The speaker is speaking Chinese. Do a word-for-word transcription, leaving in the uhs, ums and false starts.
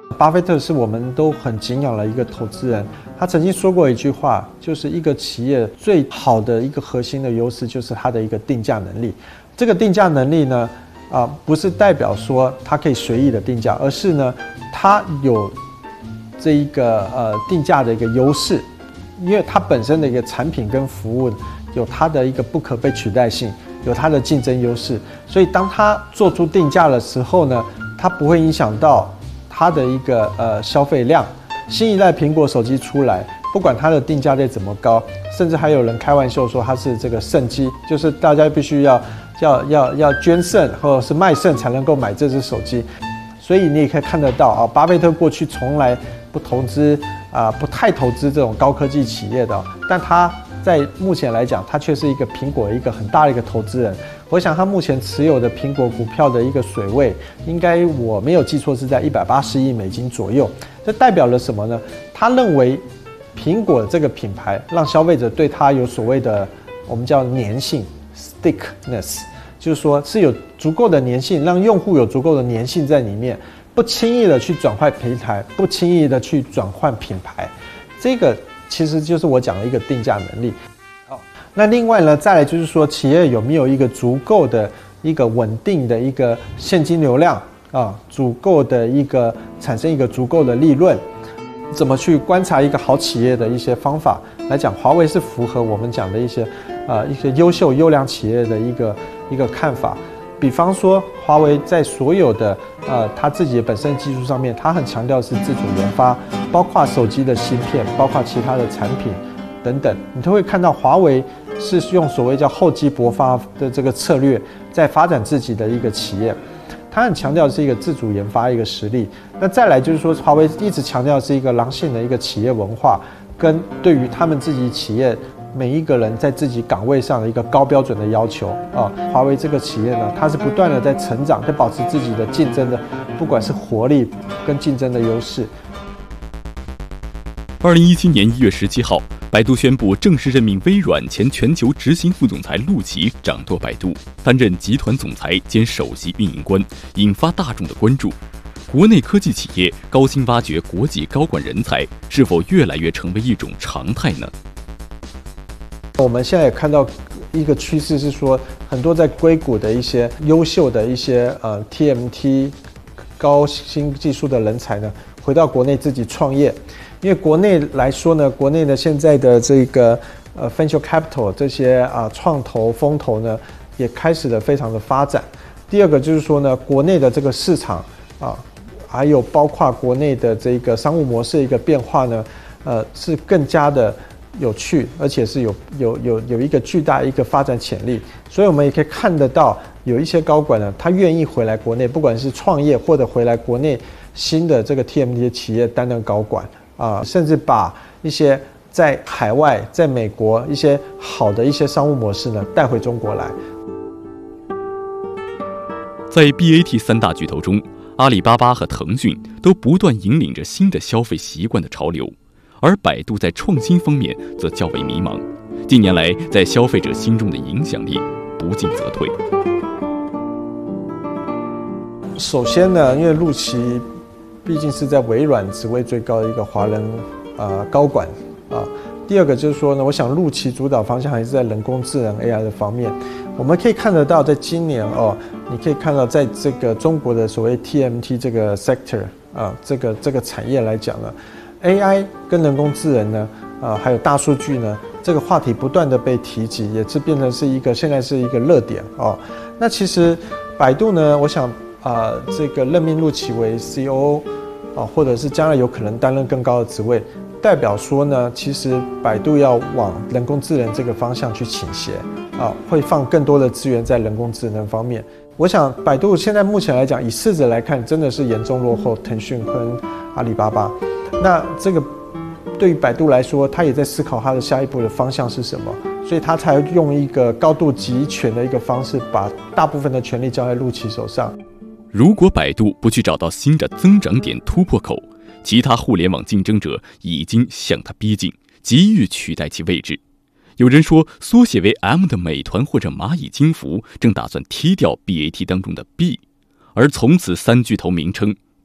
巴菲特是我们都很敬仰的一个投资人，他曾经说过一句话，就是一个企业最好的一个核心的优势就是它的一个定价能力。这个定价能力呢，啊、呃，不是代表说它可以随意的定价，而是呢，它有这一个呃定价的一个优势，因为它本身的一个产品跟服务有它的一个不可被取代性，有它的竞争优势，所以当它做出定价的时候呢，它不会影响到它的一个呃消费量。新一代苹果手机出来，不管它的定价率怎么高，甚至还有人开玩笑说它是这个肾机，就是大家必须要要要要捐肾或者是卖肾才能够买这只手机。所以你也可以看得到啊，巴菲特过去从来不投资啊，不太投资这种高科技企业的，但他在目前来讲，他却是一个苹果一个很大的一个投资人。我想他目前持有的苹果股票的一个水位，应该我没有记错是在一百八十亿美金左右。这代表了什么呢？他认为苹果这个品牌让消费者对它有所谓的我们叫粘性 （stickness）， 就是说是有足够的粘性，让用户有足够的粘性在里面，不轻易的去转换平台，不轻易的去转换品牌。这个其实就是我讲的一个定价能力。好，那另外呢，再来就是说，企业有没有一个足够的一个稳定的一个现金流量啊，足够的一个产生一个足够的利润？怎么去观察一个好企业的一些方法来讲，华为是符合我们讲的一些呃一些优秀优良企业的一个一个看法。比方说，华为在所有的呃它自己的本身技术上面，它很强调是自主研发，包括手机的芯片，包括其他的产品等等，你都会看到华为是用所谓叫厚积薄发的这个策略，在发展自己的一个企业。它很强调的是一个自主研发一个实力。那再来就是说，华为一直强调的是一个狼性的一个企业文化，跟对于他们自己企业每一个人在自己岗位上的一个高标准的要求啊。华为这个企业呢，它是不断的在成长，在保持自己的竞争的，不管是活力跟竞争的优势。 二零一七年一月十七号，百度宣布正式任命微软前全球执行副总裁陆琪掌舵百度，担任集团总裁兼首席运营官，引发大众的关注。国内科技企业高薪挖掘国际高管人才，是否越来越成为一种常态呢？ 我们现在也看到一个趋势是说，很多在硅谷的一些优秀的一些呃 T M T 高新技术的人才呢，回到国内自己创业。因为国内来说呢，国内呢现在的这个呃 venture capital 这些啊创投风投呢，也开始了非常的发展。第二个就是说呢，国内的这个市场啊，还有包括国内的这个商务模式的一个变化呢，呃，是更加的有趣，而且是有有有有一个巨大一个发展潜力。所以我们也可以看得到，有一些高管呢，他愿意回来国内，不管是创业或者回来国内新的这个 T M T 的企业担任高管。啊，甚至把一些在海外、在美国一些好的一些商务模式呢带回中国来。 在 B A T 三大巨头中，阿里巴巴和腾讯都不断引领着新的消费习惯的潮流，而百度在创新方面则较为迷茫，近年来在消费者心中的影响力不进则退。 首先呢，因为陆琪毕竟是在微软职位最高的一个华人呃高管啊。第二个就是说呢，我想陆琪主导方向还是在人工智能 A I 的方面。我们可以看得到，在今年哦，你可以看到在这个中国的所谓 T M T 这个 sector 啊，这个这个产业来讲呢 ，A I 跟人工智能呢，啊还有大数据呢，这个话题不断的被提及，也是变成是一个现在是一个热点哦。那其实百度呢，我想啊、呃，这个任命陆琪为 C O O。啊，或者是将来有可能担任更高的职位，代表说呢，其实百度要往人工智能这个方向去倾斜啊，会放更多的资源在人工智能方面。我想百度现在目前来讲，以市值来看，真的是严重落后腾讯跟阿里巴巴。那这个对于百度来说，它也在思考它的下一步的方向是什么，所以它才用一个高度集权的一个方式，把大部分的权力交在陆琪手上。 如果百度不去找到新的增长点突破口，其他互联网竞争者已经向它逼近，急于取代其位置。有人说，缩写为 M 的美团或者蚂蚁金服正打算踢掉 B A T 当中的 B， 而从此三巨头名称